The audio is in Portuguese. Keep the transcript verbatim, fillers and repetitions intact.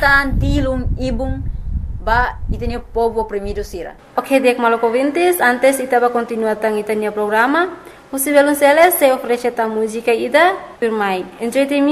tan tilum ibum ba itanya povo oprimido sira. Ok, dek maluco ouvintes, antes itaba continuar tang itanya programa. Você vê se oferece a música ida por mai. Entretenimento